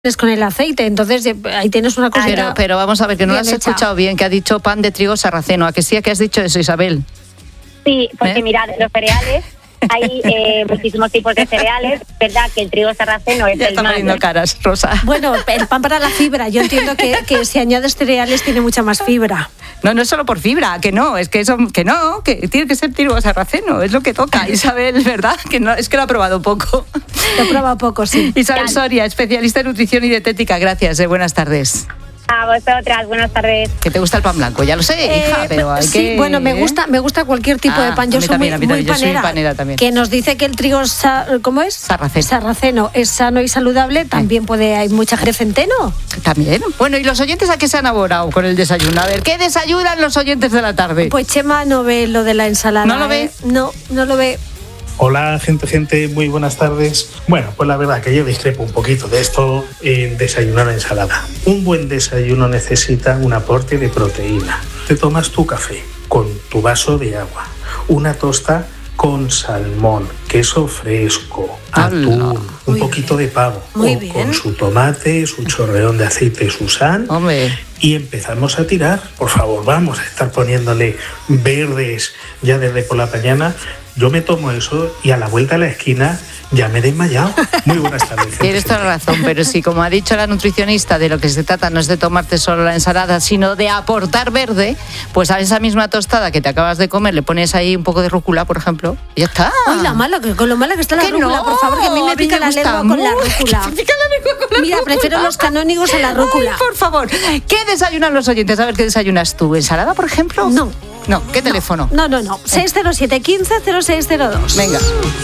con el aceite, entonces ahí tienes una cosita. Pero vamos a ver, que no lo has escuchado bien, que ha dicho pan de trigo sarraceno. ¿A que sí? ¿A qué has dicho eso, Isabel? Sí, porque mirad, los cereales, hay muchísimos tipos de cereales. Es verdad que el trigo sarraceno es ya el está más... poniendo caras, Rosa. Bueno, el pan para la fibra. Yo entiendo que si añades cereales tiene mucha más fibra. No es solo por fibra, que no, es que eso, que tiene que ser trigo sarraceno, es lo que toca, Isabel, ¿verdad? Que no, es que lo ha probado poco. Lo he probado poco, sí. Isabel Soria, especialista en nutrición y dietética, gracias, buenas tardes. A vosotras, buenas tardes. Que te gusta el pan blanco, ya lo sé, hija, pero hay sí, que... bueno, me gusta cualquier tipo de pan. Yo soy muy panera. Soy panera también. Que nos dice que el trigo, ¿cómo es? Sarraceno es sano y saludable. También hay mucha gente centeno. También. Bueno, ¿y los oyentes a qué se han abonado con el desayuno? A ver, ¿qué desayunan los oyentes de la tarde? Pues Chema no ve lo de la ensalada. ¿No lo ve? No lo ve. Hola, gente, muy buenas tardes. Bueno, pues la verdad que yo discrepo un poquito de esto en desayunar ensalada. Un buen desayuno necesita un aporte de proteína. Te tomas tu café con tu vaso de agua, una tosta con salmón, queso fresco, atún, un poquito de pavo, con su tomate, su chorreón de aceite, su sal. Hombre. Y empezamos a tirar. Por favor, vamos a estar poniéndole verdes ya desde por la mañana. Yo me tomo eso y a la vuelta a la esquina ya me he desmayado. Muy buenas tardes. Tienes toda la razón, pero sí, como ha dicho la nutricionista, de lo que se trata no es de tomarte solo la ensalada, sino de aportar verde, pues a esa misma tostada que te acabas de comer le pones ahí un poco de rúcula, por ejemplo, y ya está. Ay, con lo mala que está la rúcula, por favor, que a mí me pica la lengua con la rúcula. Mira, prefiero los canónigos a la rúcula. Ay, por favor, ¿qué desayunan los oyentes? A ver, ¿qué desayunas tú? ¿Ensalada, por ejemplo? No. ¿Qué teléfono? No. 607 15 0602. Venga.